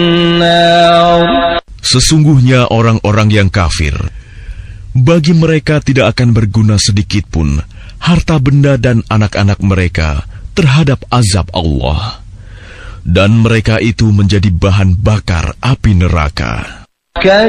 Sesungguhnya orang-orang yang kafir, bagi mereka tidak akan berguna sedikit pun harta benda dan anak-anak mereka terhadap azab Allah. Dan mereka itu menjadi bahan bakar api neraka. كذب